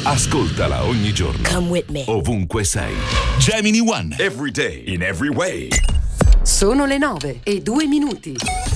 Ascoltala ogni giorno. Come with me. Ovunque sei. Gemini One. Every day. In every way. Sono le 9:02.